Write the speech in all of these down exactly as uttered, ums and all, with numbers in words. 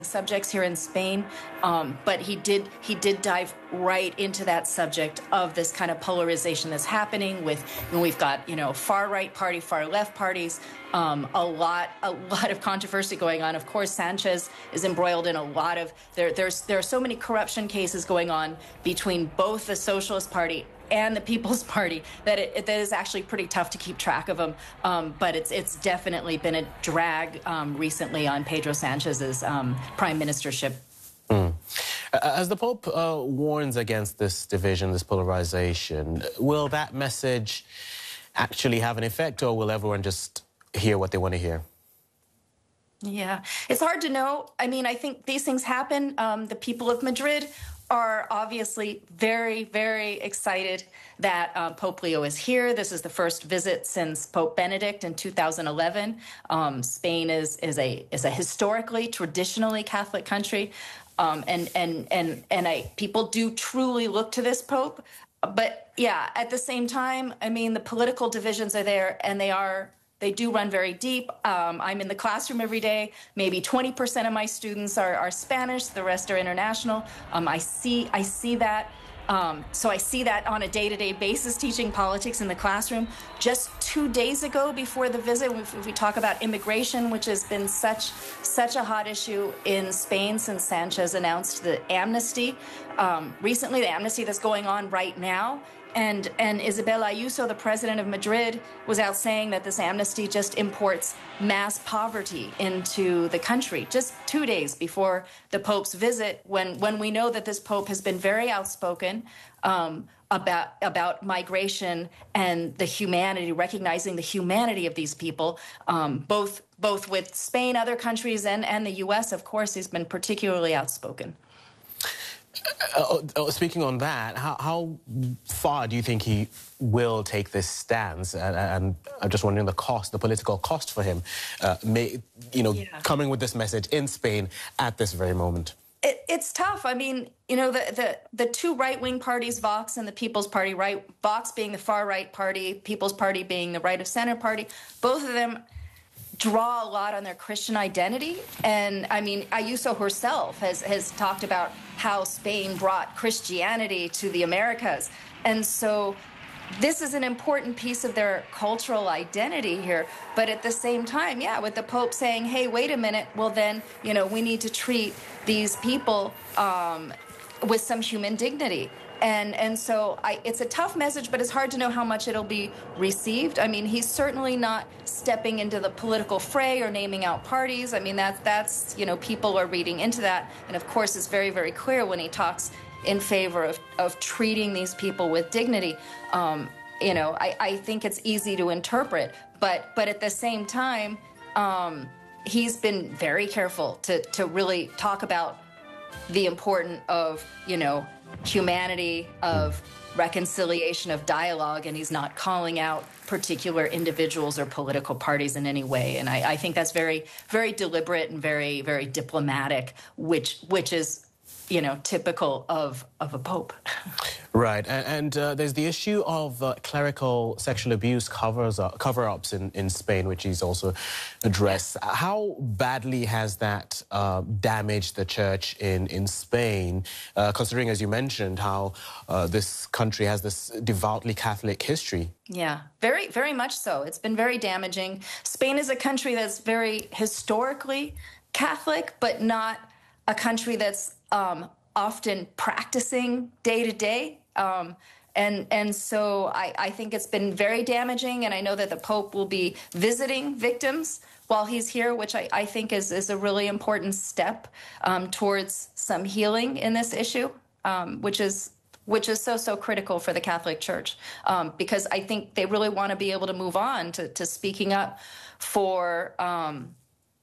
subjects here in Spain, um, but he did he did dive right into that subject of this kind of polarization that's happening with, when we've got, you know, far right party, far left parties, um, a lot a lot of controversy going on. Of course, Sanchez is embroiled in a lot of there. There's there are so many corruption cases going on between both the Socialist Party and the People's Party that it, that is actually pretty tough to keep track of them. Um, but it's it's definitely been a drag um, recently on Pedro Sanchez's um, prime ministership. Mm. As the Pope uh, warns against this division, this polarization, will that message actually have an effect, or will everyone just hear what they want to hear? Yeah, it's hard to know. I mean, I think these things happen. Um, the people of Madrid are obviously very, very excited that uh, Pope Leo is here. This is the first visit since Pope Benedict in two thousand eleven. Um, Spain is is a is a historically, traditionally Catholic country, um, and and and and I people do truly look to this Pope. But yeah, at the same time, I mean, the political divisions are there, and they are. They do run very deep. Um, I'm in the classroom every day. Maybe twenty percent of my students are, are Spanish. The rest are international. Um, I see I see that. Um, so I see that on a day-to-day basis, teaching politics in the classroom. Just two days ago, before the visit, if we talk about immigration, which has been such such a hot issue in Spain since Sanchez announced the amnesty. Um, recently, the amnesty that's going on right now. And, and Isabel Ayuso, the president of Madrid, was out saying that this amnesty just imports mass poverty into the country, just two days before the Pope's visit, when, when we know that this Pope has been very outspoken um, about, about migration and the humanity, recognizing the humanity of these people, um, both, both with Spain, other countries, and, and the U S, of course. He's been particularly outspoken. Uh, uh, speaking on that, how, how far do you think he will take this stance? And, and I'm just wondering the cost, the political cost for him, uh, may, you know, yeah. coming with this message in Spain at this very moment. It, it's tough. I mean, you know, the, the, the two right-wing parties, Vox and the People's Party, right? Vox being the far-right party, People's Party being the right-of-center party, both of them draw a lot on their Christian identity. And I mean, Ayuso herself has, has talked about how Spain brought Christianity to the Americas. And so this is an important piece of their cultural identity here. But at the same time, yeah, with the Pope saying, hey, wait a minute, well then, you know, we need to treat these people um, with some human dignity. And and so I, it's a tough message, but it's hard to know how much it'll be received. I mean, he's certainly not stepping into the political fray or naming out parties. I mean, that's, that's you know, people are reading into that. And, of course, it's very, very clear when he talks in favor of, of treating these people with dignity. Um, you know, I, I think it's easy to interpret. But, but at the same time, um, he's been very careful to, to really talk about the importance of, you know, humanity, of reconciliation, of dialogue, and he's not calling out particular individuals or political parties in any way. And I, I think that's very, very deliberate and very, very diplomatic, which which is, you know, typical of, of a pope. Right. And, and uh, there's the issue of uh, clerical sexual abuse covers uh, cover-ups in, in Spain, which he's also addressed. How badly has that uh, damaged the church in, in Spain, uh, considering, as you mentioned, how uh, this country has this devoutly Catholic history? Yeah, very, very much so. It's been very damaging. Spain is a country that's very historically Catholic, but not a country that's um, often practicing day to day. Um, and and so I, I think it's been very damaging, and I know that the Pope will be visiting victims while he's here, which I, I think is, is a really important step um, towards some healing in this issue, um, which is which is so, so critical for the Catholic Church, um, because I think they really want to be able to move on to, to speaking up for um,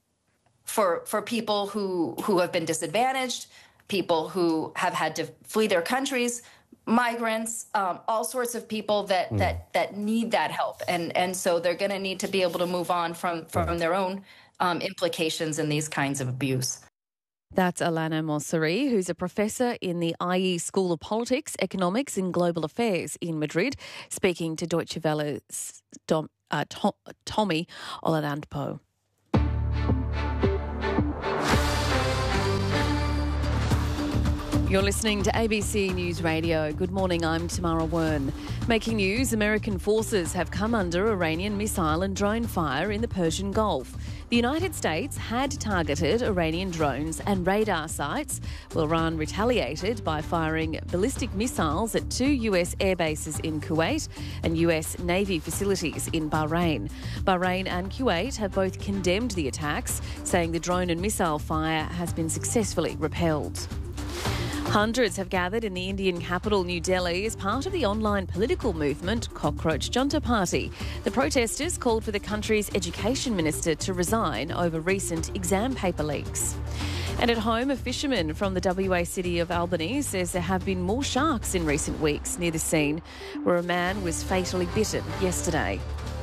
for for people who, who have been disadvantaged, people who have had to flee their countries, migrants, um, all sorts of people that, mm. that, that need that help. And, and so they're going to need to be able to move on from, from mm. their own um, implications in these kinds of abuse. That's Alana Mosseri, who's a professor in the I E School of Politics, Economics and Global Affairs in Madrid, speaking to Deutsche Welle's Dom, uh, Tom, Tommy Oladapo. You're listening to A B C News Radio. Good morning, I'm Tamara Wern. Making news, American forces have come under Iranian missile and drone fire in the Persian Gulf. The United States had targeted Iranian drones and radar sites, while Iran retaliated by firing ballistic missiles at two U S air bases in Kuwait and U S Navy facilities in Bahrain. Bahrain and Kuwait have both condemned the attacks, saying the drone and missile fire has been successfully repelled. Hundreds have gathered in the Indian capital, New Delhi, as part of the online political movement Cockroach Junta Party. The protesters called for the country's education minister to resign over recent exam paper leaks. And at home, a fisherman from the W A city of Albany says there have been more sharks in recent weeks near the scene, where a man was fatally bitten yesterday.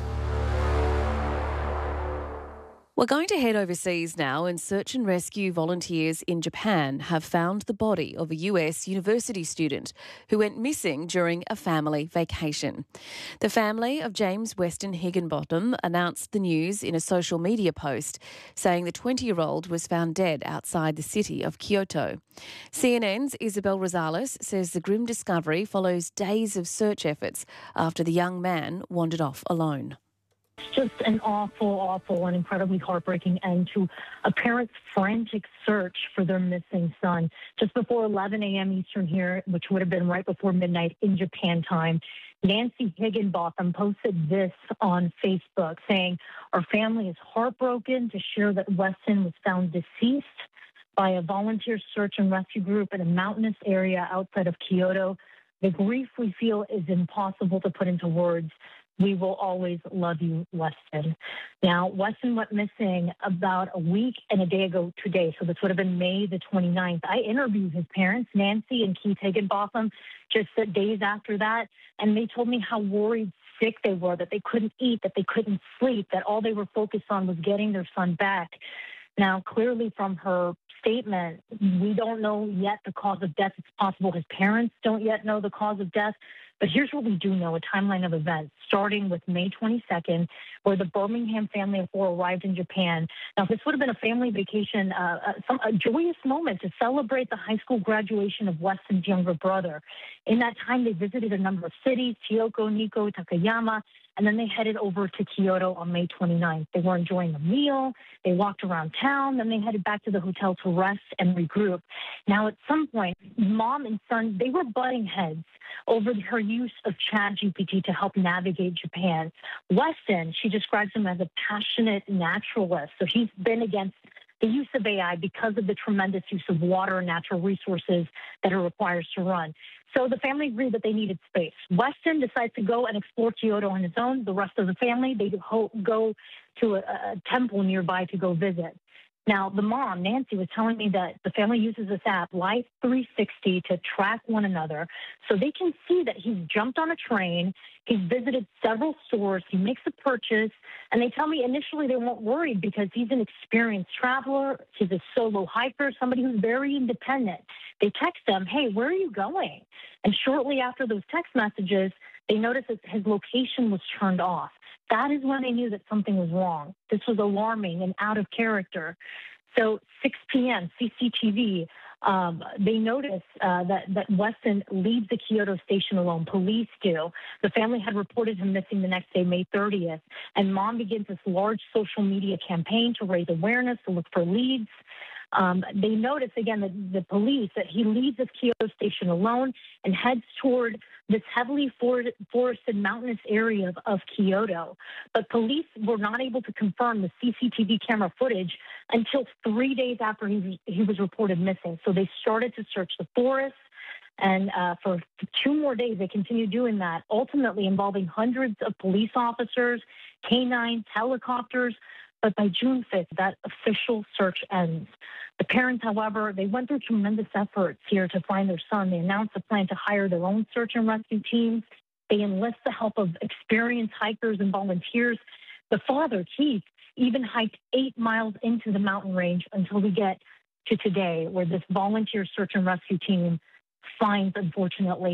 We're going to head overseas now, and search and rescue volunteers in Japan have found the body of a U S university student who went missing during a family vacation. The family of James Weston Higginbotham announced the news in a social media post, saying the twenty-year-old was found dead outside the city of Kyoto. C N N's Isabel Rosales says the grim discovery follows days of search efforts after the young man wandered off alone. It's just an awful, awful and incredibly heartbreaking end to a parent's frantic search for their missing son. Just before eleven a.m. Eastern here, which would have been right before midnight in Japan time, Nancy Higginbotham posted this on Facebook saying, "Our family is heartbroken to share that Weston was found deceased by a volunteer search and rescue group in a mountainous area outside of Kyoto. The grief we feel is impossible to put into words. We will always love you, Weston." Now, Weston went missing about a week and a day ago today, so this would have been May the twenty-ninth. I interviewed his parents, Nancy and Keith Higginbotham, just the days after that, and they told me how worried, sick they were, that they couldn't eat, that they couldn't sleep, that all they were focused on was getting their son back. Now, clearly from her statement, we don't know yet the cause of death. It's possible his parents don't yet know the cause of death. But here's what we do know, a timeline of events, starting with May twenty-second, where the Birmingham family of four arrived in Japan. Now, this would have been a family vacation, uh, a, some, a joyous moment to celebrate the high school graduation of Weston's younger brother. In that time, they visited a number of cities, Kyoko, Nikko, Takayama, and then they headed over to Kyoto on May twenty-ninth. They were enjoying a meal. They walked around town. Then they headed back to the hotel to rest and regroup. Now, at some point, mom and son, they were butting heads over her use of ChatGPT to help navigate Japan. Weston, she describes him as a passionate naturalist. So he's been against the use of A I because of the tremendous use of water and natural resources that it requires to run. So the family agreed that they needed space. Weston decides to go and explore Kyoto on his own. The rest of the family, they go to a, a temple nearby to go visit. Now, the mom, Nancy, was telling me that the family uses this app, Life three sixty, to track one another. So they can see that he's jumped on a train, he's visited several stores, he makes a purchase, and they tell me initially they weren't worried because he's an experienced traveler, he's a solo hiker, somebody who's very independent. They text him, "Hey, where are you going?" And shortly after those text messages, they noticed that his location was turned off. That is when they knew that something was wrong. This was alarming and out of character. So six p.m., C C T V, um, they notice uh, that, that Weston leaves the Kyoto station alone. Police do. The family had reported him missing the next day, May thirtieth. And mom begins this large social media campaign to raise awareness, to look for leads. Um, they notice, again, that the police, that he leaves the Kyoto station alone and heads toward this heavily forested mountainous area of, of Kyoto. But police were not able to confirm the C C T V camera footage until three days after he, he was reported missing. So they started to search the forest. And uh, for two more days, they continued doing that, ultimately involving hundreds of police officers, canines, helicopters. But by June fifth, that official search ends. The parents, however, they went through tremendous efforts here to find their son. They announced a plan to hire their own search and rescue teams. They enlist the help of experienced hikers and volunteers. The father, Keith, even hiked eight miles into the mountain range until we get to today, where this volunteer search and rescue team finds, unfortunately,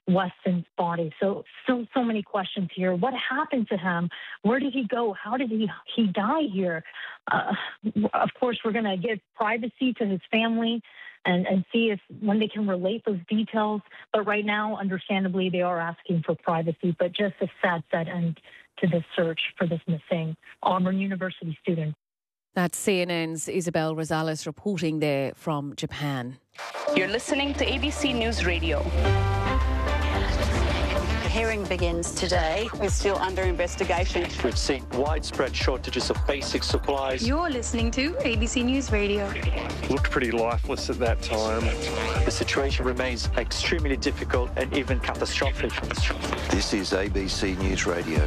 Weston's body. So, so, so many questions here. What happened to him? Where did he go? How did he he die here? Uh, of course, we're going to give privacy to his family and, and see if when they can relate those details. But right now, understandably, they are asking for privacy. But just a sad set end to this search for this missing Auburn University student. That's C N N's Isabel Rosales reporting there from Japan. You're listening to A B C News Radio. The hearing begins today. It's still under investigation. We've seen widespread shortages of basic supplies. You're listening to A B C News Radio. Looked pretty lifeless at that time. The situation remains extremely difficult and even catastrophic. This is A B C News Radio.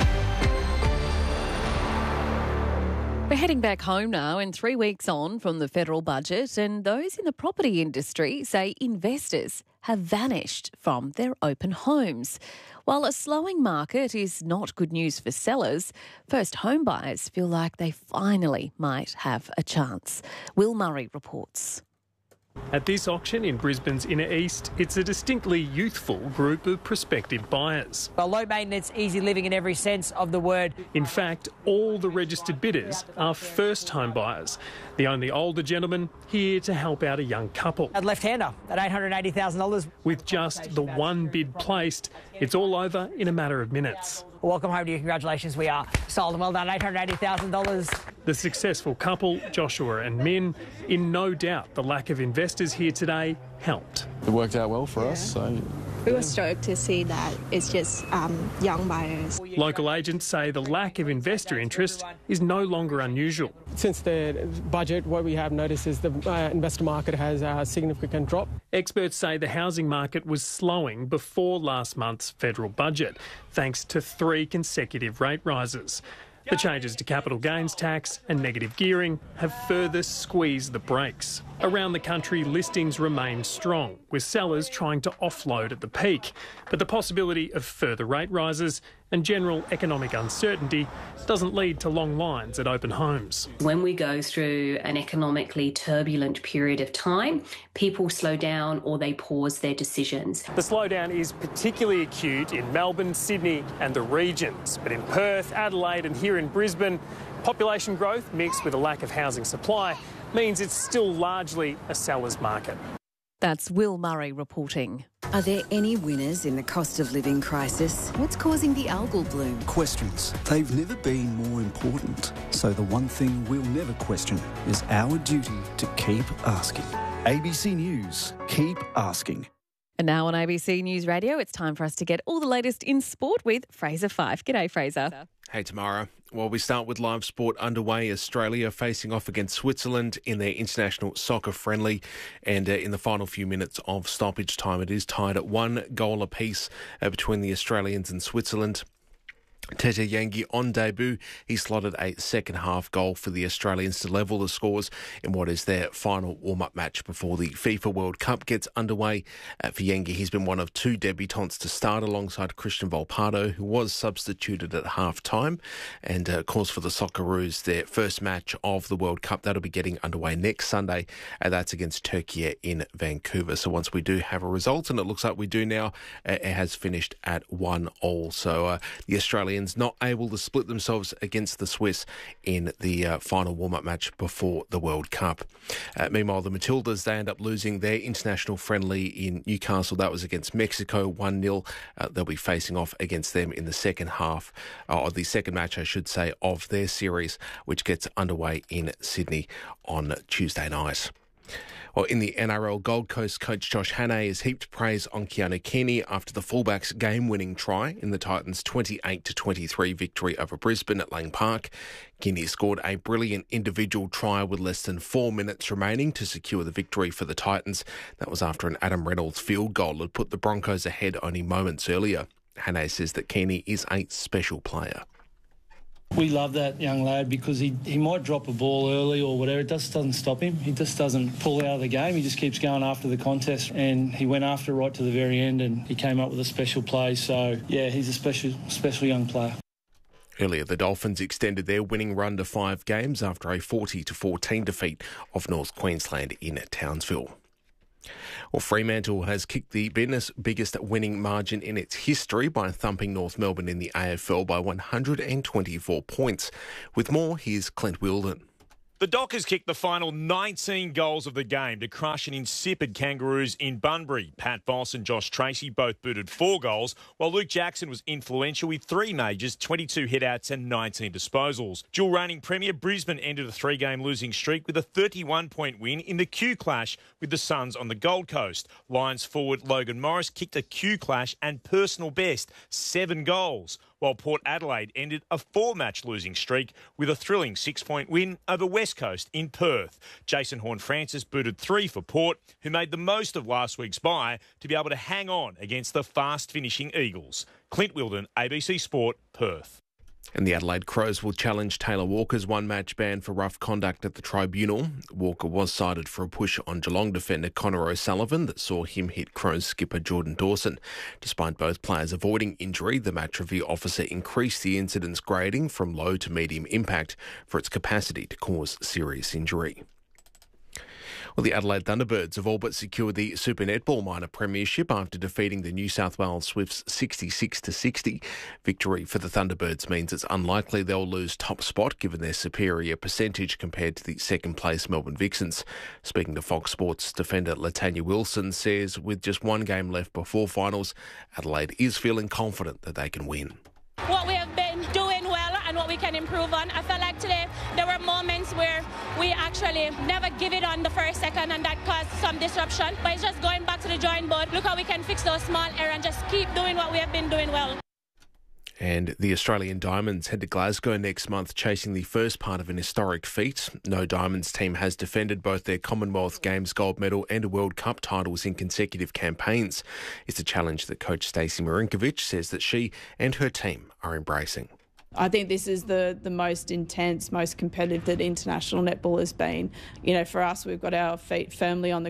We're heading back home now and three weeks on from the federal budget, and those in the property industry say investors have vanished from their open homes. While a slowing market is not good news for sellers, first home buyers feel like they finally might have a chance. Will Murray reports. At this auction in Brisbane's inner east, it's a distinctly youthful group of prospective buyers. Well, low maintenance, easy living in every sense of the word. In fact, all the registered bidders are first home buyers. The only older gentleman here to help out a young couple. A left-hander at eight hundred eighty thousand dollars. With just the one bid placed, it's all over in a matter of minutes. Well, welcome home to you. Congratulations. We are sold and well done. eight hundred eighty thousand dollars. The successful couple, Joshua and Min, in no doubt the lack of investors here today helped. It worked out well for us, so... We were stoked to see that it's just um, young buyers. Local agents say the lack of investor interest is no longer unusual. Since the budget, what we have noticed is the uh, investor market has a significant drop. Experts say the housing market was slowing before last month's federal budget, thanks to three consecutive rate rises. The changes to capital gains tax and negative gearing have further squeezed the brakes. Around the country, listings remain strong, with sellers trying to offload at the peak. But the possibility of further rate rises and general economic uncertainty doesn't lead to long lines at open homes. When we go through an economically turbulent period of time, people slow down or they pause their decisions. The slowdown is particularly acute in Melbourne, Sydney and the regions. But in Perth, Adelaide and here in Brisbane, population growth mixed with a lack of housing supply means it's still largely a seller's market. That's Will Murray reporting. Are there any winners in the cost of living crisis? What's causing the algal bloom? Questions. They've never been more important. So the one thing we'll never question is our duty to keep asking. A B C News. Keep asking. And now on A B C News Radio, it's time for us to get all the latest in sport with Fraser Fife. G'day, Fraser. Hey, Tamara. Well, we start with live sport underway. Australia facing off against Switzerland in their international soccer friendly. And uh, in the final few minutes of stoppage time, it is tied at one goal apiece uh, between the Australians and Switzerland. Tete Yangi on debut, he slotted a second-half goal for the Australians to level the scores in what is their final warm-up match before the FIFA World Cup gets underway. Uh, for Yangi, he's been one of two debutants to start alongside Christian Volpato, who was substituted at half-time. And, uh, of course, for the Socceroos, their first match of the World Cup, that'll be getting underway next Sunday, and that's against Turkey in Vancouver. So once we do have a result, and it looks like we do now, uh, it has finished at one all. So uh, the Australians not able to split themselves against the Swiss in the uh, final warm-up match before the World Cup. Uh, meanwhile, the Matildas, they end up losing their international friendly in Newcastle. That was against Mexico, one nil. Uh, they'll be facing off against them in the second half, uh, or the second match, I should say, of their series, which gets underway in Sydney on Tuesday night. Well, in the N R L, Gold Coast coach Josh Hannay has heaped praise on Keanu Keaney after the fullback's game-winning try in the Titans' twenty-eight to twenty-three victory over Brisbane at Lang Park. Keaney scored a brilliant individual try with less than four minutes remaining to secure the victory for the Titans. That was after an Adam Reynolds field goal had put the Broncos ahead only moments earlier. Hannay says that Keaney is a special player. We love that young lad because he, he might drop a ball early or whatever. It just doesn't stop him. He just doesn't pull out of the game. He just keeps going after the contest, and he went after right to the very end, and he came up with a special play. So, yeah, he's a special, special young player. Earlier, the Dolphins extended their winning run to five games after a forty to fourteen defeat of North Queensland in Townsville. Well, Fremantle has kicked the biggest winning margin in its history by thumping North Melbourne in the A F L by one hundred twenty-four points. With more, here's Clint Wilden. The Dockers kicked the final nineteen goals of the game to crush an insipid Kangaroos in Bunbury. Pat Voss and Josh Tracy both booted four goals, while Luke Jackson was influential with three majors, twenty-two hitouts and nineteen disposals. Dual reigning Premier Brisbane ended a three-game losing streak with a thirty-one point win in the Q clash with the Suns on the Gold Coast. Lions forward Logan Morris kicked a Q clash and personal best, seven goals, while Port Adelaide ended a four-match losing streak with a thrilling six-point win over West Coast in Perth. Jason Horne-Francis booted three for Port, who made the most of last week's bye to be able to hang on against the fast-finishing Eagles. Clint Wilden, A B C Sport, Perth. And the Adelaide Crows will challenge Taylor Walker's one-match ban for rough conduct at the tribunal. Walker was cited for a push on Geelong defender Connor O'Sullivan that saw him hit Crows skipper Jordan Dawson. Despite both players avoiding injury, the match review officer increased the incident's grading from low to medium impact for its capacity to cause serious injury. Well, the Adelaide Thunderbirds have all but secured the Super Netball Minor Premiership after defeating the New South Wales Swifts sixty-six to sixty. Victory for the Thunderbirds means it's unlikely they'll lose top spot given their superior percentage compared to the second-place Melbourne Vixens. Speaking to Fox Sports, defender Latanya Wilson says with just one game left before finals, Adelaide is feeling confident that they can win. What we have been doing well and what we can improve on. I felt like today there were moments where we actually never give it on the first second and that caused some disruption. But it's just going back to the drawing board. Look how we can fix those small errors and just keep doing what we have been doing well. And the Australian Diamonds head to Glasgow next month, chasing the first part of an historic feat. No Diamonds team has defended both their Commonwealth Games gold medal and World Cup titles in consecutive campaigns. It's a challenge that coach Stacey Marinkovic says that she and her team are embracing. I think this is the, the most intense, most competitive that international netball has been. You know, for us, we've got our feet firmly on the